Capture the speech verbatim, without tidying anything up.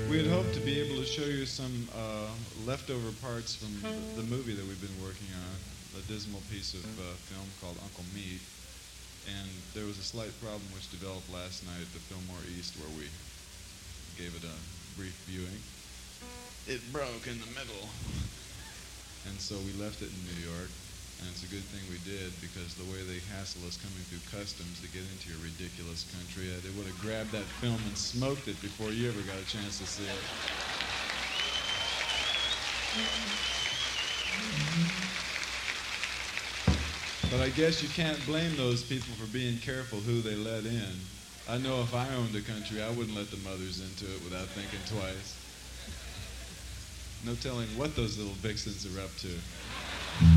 We had hoped to be able to show you some uh, leftover parts from the, the movie that we've been working on, a dismal piece of uh, film called Uncle Meat. And there was a slight problem which developed last night at the Fillmore East where we gave it a brief viewing. It broke in the middle. And so we left it in New York. And it's a good thing we did, because the way they hassle us coming through customs to get into your ridiculous country, uh, they would have grabbed that film and smoked it before you ever got a chance to see it. But I guess you can't blame those people for being careful who they let in. I know if I owned a country, I wouldn't let the mothers into it without thinking twice. No telling what those little vixens are up to.